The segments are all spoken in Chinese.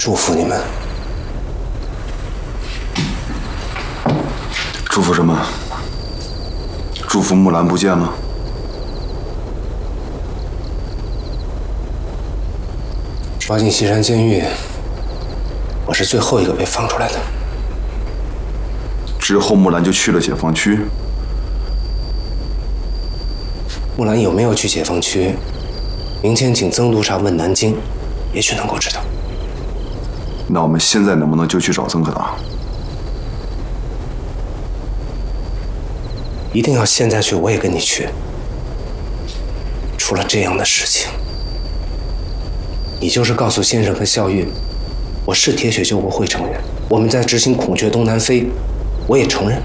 祝福你们。 祝福什么？祝福木兰不见了？ 抓进西山监狱，我是最后一个被放出来的。 之后木兰就去了解放区。 木兰有没有去解放区？明天请曾督察问南京，也许能够知道。 那我们现在能不能就去找曾可达？ 一定要现在去，我也跟你去。出了这样的事情，你就是告诉先生和孝玉，我是铁血救国会成员，我们在执行孔雀东南飞，我也承认。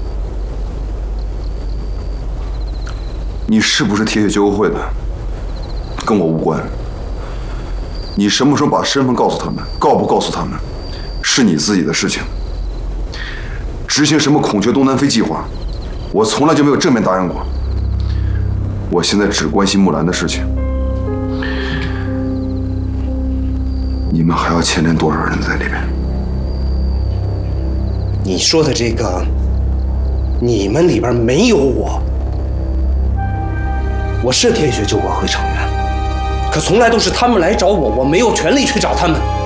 你是不是铁血救国会的，跟我无关。你什么时候把身份告诉他们，告不告诉他们，是你自己的事情。执行什么孔雀东南飞计划，我从来就没有正面答应过。我现在只关心木兰的事情。你们还要牵连多少人在里边？ 你说的这个，你们里边没有我。我是铁血救国会成员，可从来都是他们来找我，我没有权利去找他们。